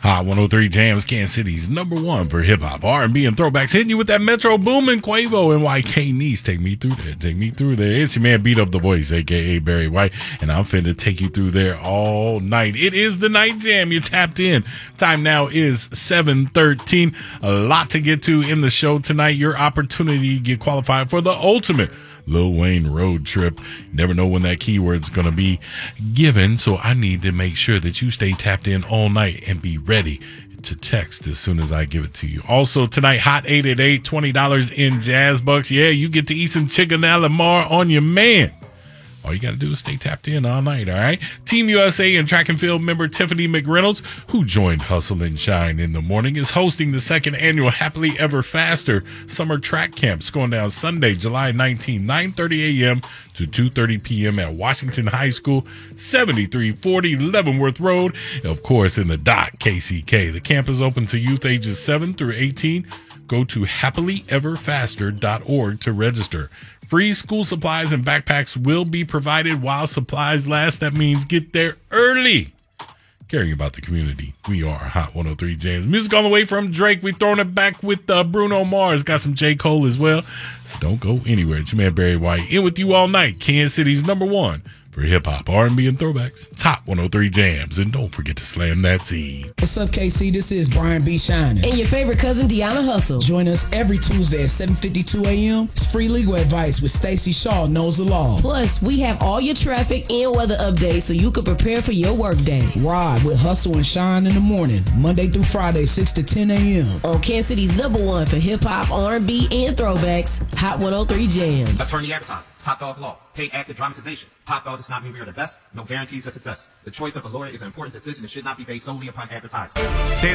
Hot 103 Jams, Kansas City's #1 for hip-hop, R&B, and throwbacks. Hitting you with that Metro Boomin, Quavo, and YK Nice. Take me through there. It's your man, Beat Up the Voice, a.k.a. Barry White, and I'm finna take you through there all night. It is the Night Jam. You're tapped in. Time now is 7:13. A lot to get to in the show tonight. Your opportunity to get qualified for the ultimate Lil Wayne road trip. Never know when that keyword's going to be given, so I need to make sure that you stay tapped in all night and be ready to text as soon as I give it to you. Also tonight, Hot 888, $20 in Jazz Bucks. Yeah, you get to eat some chicken a la Mar on your man. All you got to do is stay tapped in all night, all right? Team USA and track and field member Tiffany McReynolds, who joined Hustle and Shine in the morning, is hosting the second annual Happily Ever Faster Summer Track Camps going down Sunday, July 19, 9:30 a.m. to 2:30 p.m. at Washington High School, 7340 Leavenworth Road, of course, in the DOT, KCK. The camp is open to youth ages 7 through 18. Go to happilyeverfaster.org to register. Free school supplies and backpacks will be provided while supplies last. That means get there early. Caring about the community. We are Hot 103 Jams. Music on the way from Drake. We're throwing it back with Bruno Mars. Got some J. Cole as well. So don't go anywhere. It's your man Barry White. In with you all night. Kansas City's #1 for hip-hop, R&B, and throwbacks. Top 103 Jams. And don't forget to slam that seed. What's up, KC? This is Brian B. Shining. And your favorite cousin, Deanna Hustle. Join us every Tuesday at 7:52 a.m. It's free legal advice with Stacey Shaw Knows the Law. Plus, we have all your traffic and weather updates so you can prepare for your workday. Ride with Hustle and Shine in the morning, Monday through Friday, 6 to 10 a.m. On Kansas City's #1 for hip-hop, R&B, and throwbacks, Hot 103 Jams. Attorney advertising, Top Dog Law, paid actor dramatization. Top Dog does not mean we are the best, no guarantees of success. The choice of a lawyer is an important decision and should not be based solely upon advertising.